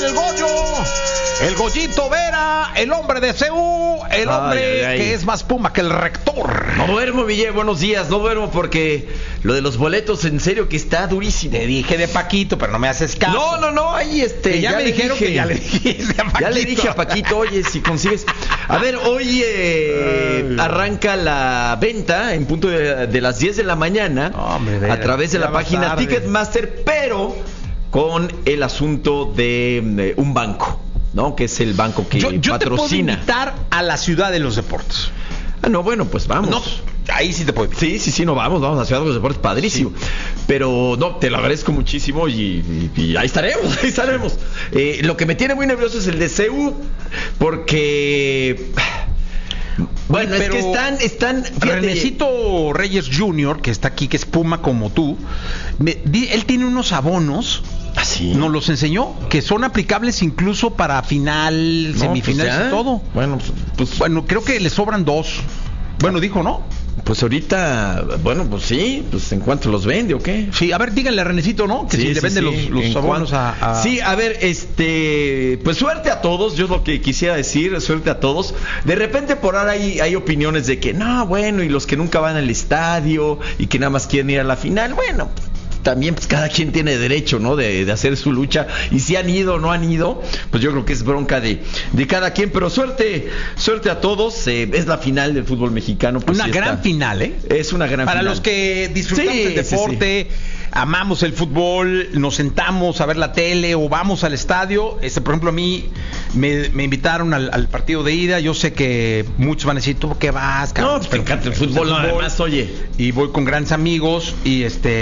el Goyo, el Goyito Vera, el hombre de CU, el hombre que es más Puma que el rector. No duermo, Ville, buenos días, no duermo porque lo de los boletos en serio que está durísimo. Te dije de Paquito, pero no me haces caso. No, ahí que ya me dijeron que ya le dijiste a Paquito. Ya le dije a Paquito, oye, si consigues. A ver, hoy arranca la venta en punto de las 10 de la mañana a través de la página Ticketmaster, pero con el asunto de un banco, ¿no? Que es el banco que yo patrocina. Te puedo invitar a la ciudad de los deportes. No, bueno, pues vamos. No, ahí sí te puedo invitar. Sí, no, vamos a Ciudad de los Deportes, padrísimo. Sí. Pero no, te lo agradezco muchísimo y ahí estaremos. Lo que me tiene muy nervioso es el de CU, porque... Bueno, es que están Renecito Reyes Jr., que está aquí, que es Puma como tú, él tiene unos abonos. ¿Así? Nos los enseñó, que son aplicables incluso para final, semifinales y todo. Bueno, creo que le sobran 2. Bueno, dijo, ¿no? Pues ahorita, pues sí, pues en cuanto los vende o qué. Sí, a ver, díganle a Renecito, ¿no? Que si le vende los abonos a... Sí, a ver, pues suerte a todos, yo lo que quisiera decir, suerte a todos. De repente por ahora hay opiniones de que, no, bueno, y los que nunca van al estadio y que nada más quieren ir a la final, bueno... También pues cada quien tiene derecho, ¿no? De hacer su lucha. Y si han ido o no han ido, pues yo creo que es bronca de cada quien. Pero suerte a todos. Es la final del fútbol mexicano. Pues una gran final, ¿eh? Es una gran final. Para los que disfrutamos del deporte, amamos el fútbol, nos sentamos a ver la tele o vamos al estadio. Por ejemplo, a mí me invitaron al partido de ida. Yo sé que muchos van a decir, ¿tú por qué vas? No, pues te encanta el fútbol, además, oye. Y voy con grandes amigos y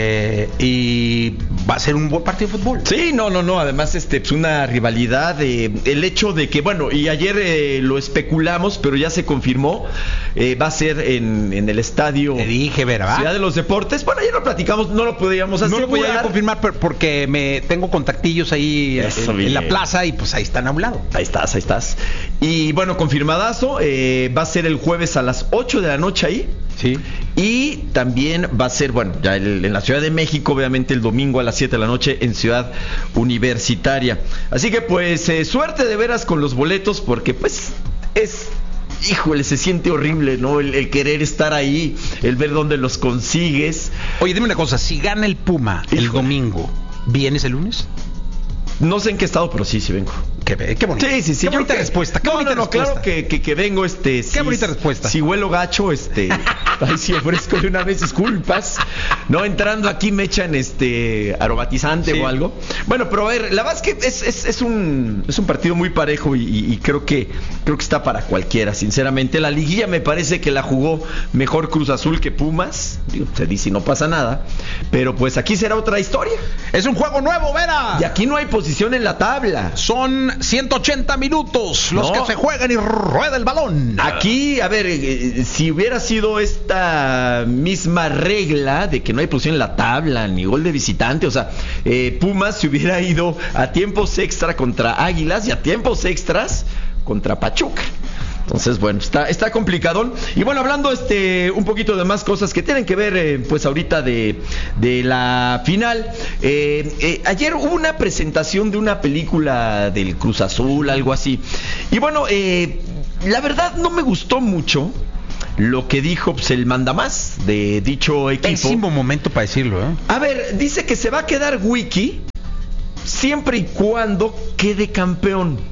va a ser un buen partido de fútbol. Sí, no. Además, pues una rivalidad. El hecho de que, bueno, y ayer lo especulamos, pero ya se confirmó. Va a ser en el estadio. Te dije, ¿verdad? Ciudad de los Deportes. Bueno, ayer lo platicamos, no lo podíamos hacer. No lo podía confirmar porque tengo contactillos ahí en la plaza y pues ahí están a un lado. Ahí estás. Y bueno, confirmadazo. Va a ser el jueves a las 8 de la noche ahí. Sí. Y también va a ser, bueno, ya en la Ciudad de México, obviamente el domingo a las 7 de la noche en Ciudad Universitaria. Así que pues suerte de veras con los boletos, porque pues híjole, se siente horrible, ¿no? El querer estar ahí, el ver dónde los consigues. Oye, dime una cosa, si gana el Puma el domingo, ¿vienes el lunes? No sé en qué estado, pero sí vengo. Qué bonito. Sí. Qué bonita respuesta. Qué bonita respuesta. Claro que vengo, Qué bonita respuesta. Si huelo gacho, ahí sí ofrezco de una vez disculpas. No, entrando aquí me echan aromatizante o algo. Bueno, pero a ver, la verdad es que es un partido muy parejo y creo que está para cualquiera, sinceramente. La liguilla me parece que la jugó mejor Cruz Azul que Pumas. Digo, se dice y no pasa nada. Pero pues aquí será otra historia. Es un juego nuevo, Vera. Y aquí no hay posición en la tabla. Son 180 minutos los que se juegan y rueda el balón. Aquí, a ver, si hubiera sido esta misma regla de que no hay posición en la tabla ni gol de visitante, o sea, Pumas se hubiera ido a tiempos extra contra Águilas y a tiempos extras contra Pachuca. Entonces, bueno, está complicadón. Y bueno, hablando un poquito de más cosas que tienen que ver, pues ahorita de la final. Ayer hubo una presentación de una película del Cruz Azul, algo así. Y bueno, la verdad no me gustó mucho lo que dijo pues, el mandamás de dicho equipo. Pésimo momento para decirlo, ¿eh? A ver, dice que se va a quedar Wiki siempre y cuando quede campeón.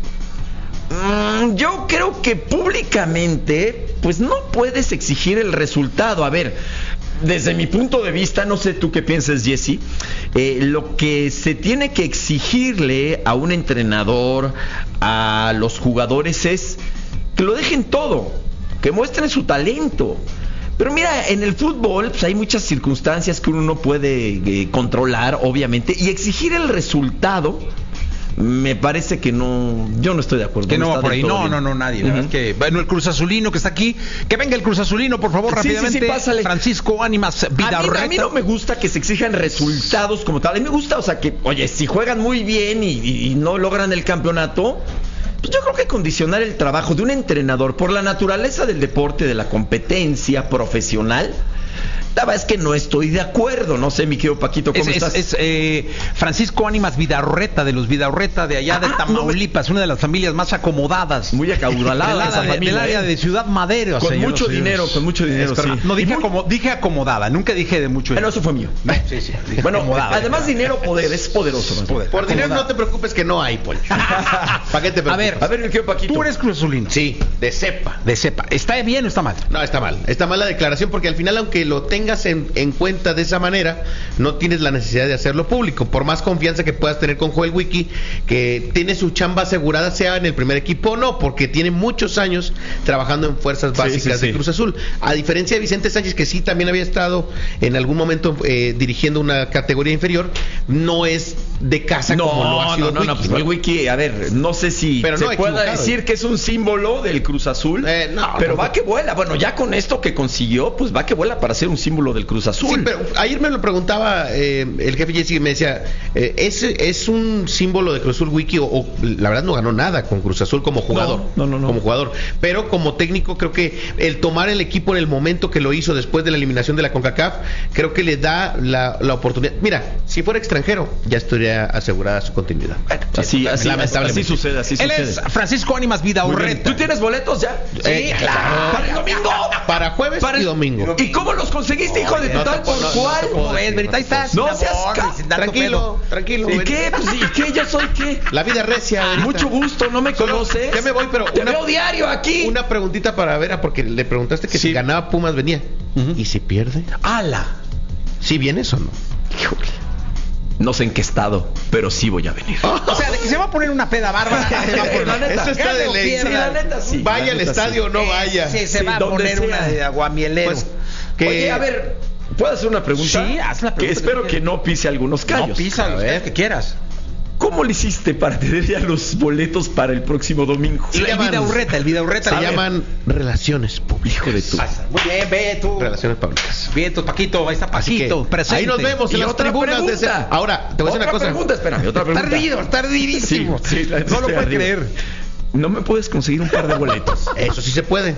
Yo creo que públicamente pues no puedes exigir el resultado. A ver, desde mi punto de vista, no sé tú qué piensas, Jesse, lo que se tiene que exigirle a un entrenador, a los jugadores, es que lo dejen todo, que muestren su talento. Pero mira, en el fútbol pues hay muchas circunstancias que uno no puede controlar, obviamente, y exigir el resultado me parece que no, yo no estoy de acuerdo. Que no va por ahí, no, nadie. La verdad es que, bueno, el Cruz Azulino que está aquí, que venga el Cruz Azulino, por favor, rápidamente. Sí, pásale. Francisco Ánimas Vidarreta. A mí no me gusta que se exijan resultados como tal. A mí me gusta, o sea, que, oye, si juegan muy bien y no logran el campeonato, pues yo creo que condicionar el trabajo de un entrenador por la naturaleza del deporte, de la competencia profesional, La verdad es que no estoy de acuerdo. No sé, mi querido Paquito, ¿cómo estás? Es Francisco Ánimas Vidaurreta, de los Vidaurreta de allá de Tamaulipas, una de las familias más acomodadas. Muy acaudalada esa familia. Del área de Ciudad Madero. Con mucho dinero, sí. No, dije acomodada, nunca dije de mucho dinero. No, eso fue mío. Sí. Bueno, además dinero, poder, es poderoso. Por dinero no te preocupes que no hay, Pol. ¿Para qué te preocupes? A ver, mi querido Paquito. Tú eres Cruz Azulino. Sí, de cepa. ¿Está bien o está mal? No, está mal. Está mal la declaración porque al final, aunque lo tengas en cuenta de esa manera, no tienes la necesidad de hacerlo público. Por más confianza que puedas tener con Joel Wiki, que tiene su chamba asegurada, sea en el primer equipo o no, porque tiene muchos años trabajando en fuerzas básicas de Cruz Azul. A diferencia de Vicente Sánchez, que sí también había estado en algún momento dirigiendo una categoría inferior, no es de casa como lo ha sido Wiki. No, pues el Wiki, a ver, no sé si pero se pueda decir que es un símbolo del Cruz Azul, pero va que vuela. Bueno, ya con esto que consiguió, pues va que vuela para ser un símbolo del Cruz Azul. Sí, pero ayer me lo preguntaba el jefe Jesse, me decía, ¿es un símbolo de Cruz Azul Wiki o la verdad no ganó nada con Cruz Azul como jugador? No. Como jugador, pero como técnico creo que el tomar el equipo en el momento que lo hizo después de la eliminación de la CONCACAF, creo que le da la oportunidad. Mira, si fuera extranjero, ya estaría asegurada su continuidad. Así sucede. Él es Francisco Ánimas Vidaurreta. ¿Tú tienes boletos ya? Sí, claro. ¿Para el domingo? Para jueves y domingo. ¿Y cómo los conseguiste, hijo de tu tal por cuál? ¿Cómo ves, Verita? Ahí estás. No seas tranquilo. ¿Y qué? Pues, ¿y qué? ¿Yo soy qué? La vida recia. Verita. Mucho gusto, no me conoces. Ya me voy, pero te veo diario aquí. Una preguntita para Vera, porque le preguntaste que si ganaba Pumas venía. ¿Y si pierde? ¡Hala! ¿Sí vienes o no? Híjole. No sé en qué estado, pero sí voy a venir. O sea, de que se va a poner una peda bárbara. La neta, eso está de ley. Sí, la neta, sí. Vaya al estadio o no vaya. Sí, se va a poner una de aguamielero. Pues, oye, a ver, ¿puedo hacer una pregunta? Sí, haz la pregunta. Que espero que no pise algunos callos. No pisa los callos que quieras. ¿Cómo le hiciste para tener ya los boletos para el próximo domingo? El Vidaurreta. Se llaman relaciones públicas. Hijo de tu. Muy bien, ve tú. Relaciones públicas. Bien, tu Paquito, ahí está Paquito, presente. Ahí nos vemos en las tribunas de Ahora, te voy a decir una cosa. Espérame, otra pregunta. Está ardidísimo. Sí, no lo puedes creer. ¿No me puedes conseguir un par de boletos? Eso sí se puede.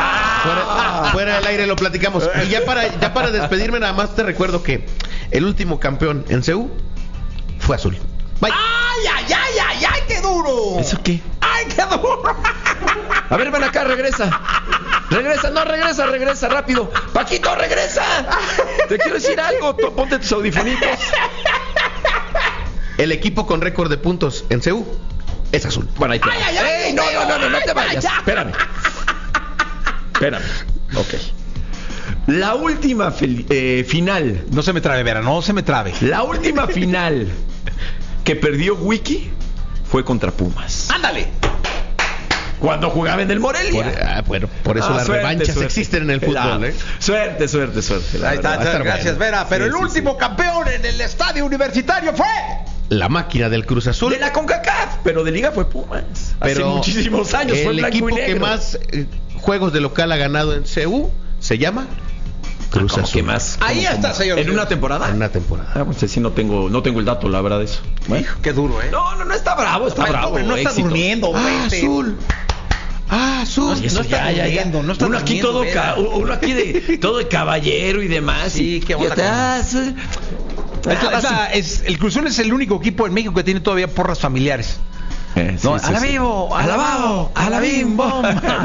Fuera del aire lo platicamos. Y ya para despedirme, nada más te recuerdo que el último campeón en CU fue azul. Bye. ¡Ay, qué duro! ¿Eso qué? ¡Ay, qué duro! A ver, ven acá, regresa, rápido. Paquito, regresa. Te quiero decir algo, ponte tus audifonitos. El equipo con récord de puntos en CU es azul. Bueno, ahí te vas. ¡Ey! No te vayas. Espérame. Ok. La última final. No se me trabe, Vera, no se me trabe. La última final que perdió Wiki fue contra Pumas. ¡Ándale! Cuando jugaba en el Morelia. Por eso las revanchas existen en el fútbol. Suerte. Ahí está, gracias, Vera. Pero el último campeón en el estadio universitario fue la máquina del Cruz Azul. De la CONCACAF, pero de liga fue Pumas. Hace muchísimos años fue el equipo que más juegos de local ha ganado en CU se llama Cruz Azul. ¿Qué más? Ahí está, señor. ¿En una temporada? En una temporada. Pues sí, no tengo el dato, la verdad, de eso. Bueno, qué duro, ¿eh? No está bravo, bravo. Pero no está durmiendo, Azul. Azul. No está durmiendo, no está durmiendo. Uno aquí de todo de caballero y demás. Sí, qué onda. El Cruz Azul es el único equipo en México que tiene todavía porras familiares. A la vivo, a la babo, a la bim, bom.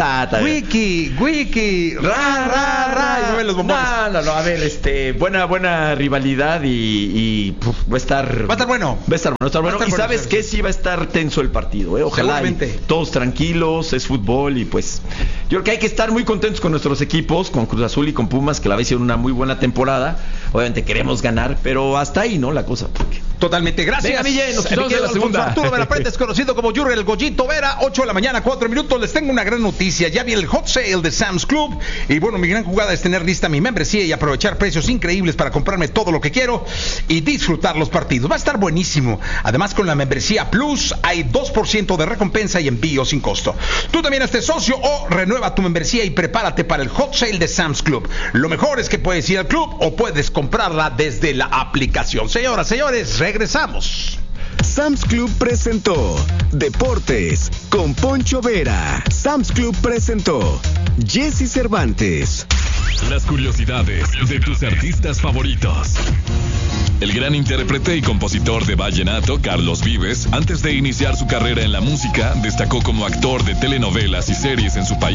Wiki, ra. Y mueven los bombones. No, a ver, buena rivalidad y va a estar bueno. Va a estar bueno. Y sabes que sí va a estar tenso el partido, ojalá todos tranquilos, es fútbol y pues yo creo que hay que estar muy contentos con nuestros equipos, con Cruz Azul y con Pumas, que la vez hicieron una muy buena temporada. Obviamente queremos ganar, pero hasta ahí, ¿no? La cosa. Totalmente, gracias. Venga, nos quedamos en la segunda. Arturo Verapret es conocido como Yurre el Goyito Vera, 8 de la mañana, 4 minutos. Les tengo una gran noticia. Ya viene el hot sale de Sam's Club. Y bueno, mi gran jugada es tener lista mi membresía y aprovechar precios increíbles para comprarme todo lo que quiero y disfrutar los partidos. Va a estar buenísimo. Además, con la membresía Plus hay 2% de recompensa y envío sin costo. Tú también hazte socio o renueva tu membresía y prepárate para el hot sale de Sam's Club. Lo mejor es que puedes ir al club o puedes comprarla desde la aplicación. Señoras, señores, regresamos. Sam's Club presentó Deportes con Poncho Vera. Sam's Club presentó Jesse Cervantes. Las curiosidades de tus artistas favoritos. El gran intérprete y compositor de vallenato, Carlos Vives, antes de iniciar su carrera en la música, destacó como actor de telenovelas y series en su país.